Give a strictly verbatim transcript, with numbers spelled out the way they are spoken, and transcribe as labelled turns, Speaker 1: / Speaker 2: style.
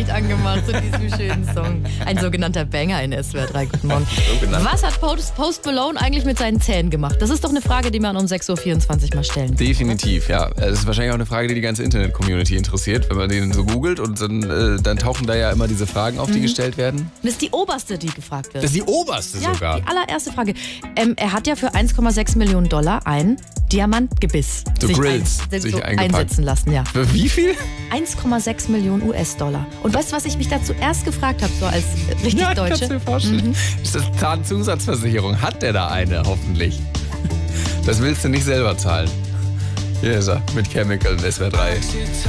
Speaker 1: nicht angemacht zu diesem schönen Song. Ein sogenannter Banger in S W R drei. Guten Morgen. Was hat Post, Post Malone eigentlich mit seinen Zähnen gemacht? Das ist doch eine Frage, die man um sechs Uhr vierundzwanzig mal stellen kann.
Speaker 2: Definitiv, ja. Es ist wahrscheinlich auch eine Frage, die die ganze Internet-Community interessiert, wenn man den so googelt und dann, äh, dann tauchen da ja immer diese Fragen auf, die mhm. gestellt werden.
Speaker 1: Das ist die oberste, die gefragt wird.
Speaker 2: Das ist die oberste
Speaker 1: ja,
Speaker 2: sogar?
Speaker 1: Die allererste Frage. Ähm, er hat ja für eins Komma sechs Millionen Dollar ein Diamantgebiss
Speaker 2: so
Speaker 1: sich,
Speaker 2: Grills,
Speaker 1: ein,
Speaker 2: sich
Speaker 1: so einsetzen lassen. Ja.
Speaker 2: Für wie viel?
Speaker 1: eins Komma sechs Millionen U S-Dollar. Und weißt du, was ich mich da zuerst gefragt habe, so als richtig
Speaker 2: ja,
Speaker 1: Deutsche?
Speaker 2: Kannst du dir vorstellen. Mhm. Ist das Zahnzusatzversicherung? Hat der da eine, hoffentlich? Das willst du nicht selber zahlen. Hier ist er, mit Chemical in S W R drei.